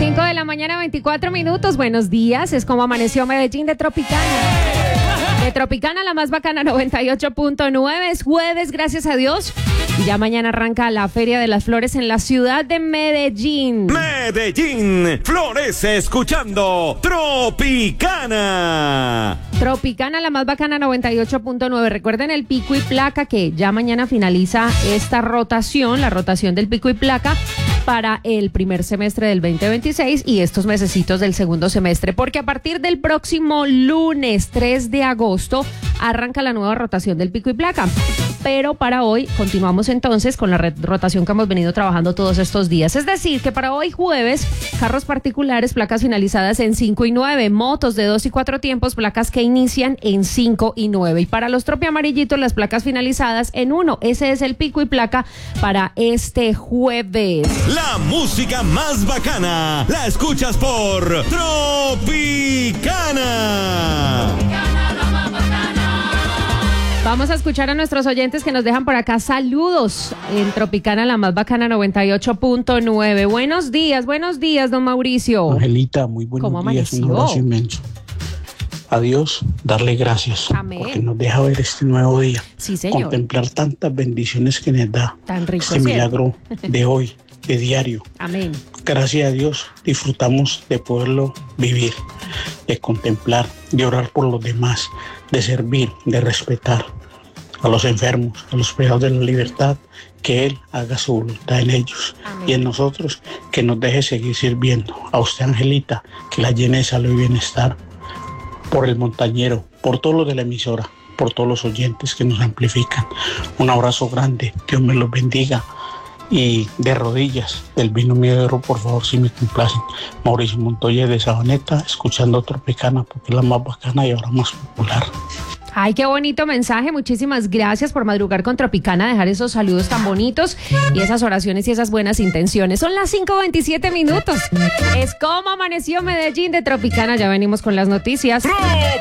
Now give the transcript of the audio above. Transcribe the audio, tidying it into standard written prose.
5 de la mañana, 24 minutos. Buenos días. Es como amaneció Medellín de Tropicana. De Tropicana, la más bacana, 98.9. Es jueves, gracias a Dios. Y ya mañana arranca la Feria de las Flores en la ciudad de Medellín. Medellín florece escuchando Tropicana. Tropicana, la más bacana, 98.9. Recuerden el pico y placa que ya mañana finaliza esta rotación, la rotación del pico y placa para el primer semestre del 2026 y estos mesecitos del segundo semestre, porque a partir del próximo lunes 3 de agosto arranca la nueva rotación del pico y placa. Pero para hoy continuamos entonces con la rotación que hemos venido trabajando todos estos días. Es decir, que para hoy jueves, carros particulares, placas finalizadas en 5 y 9, motos de 2 y 4 tiempos, placas que inician en 5 y 9. Y para los tropi amarillitos, las placas finalizadas en 1. Ese es el pico y placa para este jueves. La música más bacana la escuchas por Tropicana. Vamos a escuchar a nuestros oyentes que nos dejan por acá saludos en Tropicana, la más bacana, 98.9. Buenos días, don Mauricio. Angelita, muy buenos días. Amaneció? Un abrazo inmenso. A Dios, darle gracias. Amén. Porque nos deja ver este nuevo día. Sí, señor. Contemplar tantas bendiciones que nos da. Tan rico, este milagro de hoy, de diario. Amén. Gracias a Dios disfrutamos de poderlo vivir, de contemplar, de orar por los demás, de servir, de respetar a los enfermos, a los privados de la libertad, que Él haga su voluntad en ellos. Amén. Y en nosotros, que nos deje seguir sirviendo. A usted, Angelita, que la llene de salud y bienestar, por el montañero, por todos los de la emisora, por todos los oyentes que nos amplifican. Un abrazo grande, Dios me los bendiga. Y de rodillas, del vino mío de oro, por favor, si me complacen. Mauricio Montoya de Sabaneta, escuchando Tropicana, porque es la más bacana y ahora más popular. Ay, qué bonito mensaje. Muchísimas gracias por madrugar con Tropicana, dejar esos saludos tan bonitos y esas oraciones y esas buenas intenciones. Son las 5:27 minutos. Es como amaneció Medellín de Tropicana. Ya venimos con las noticias.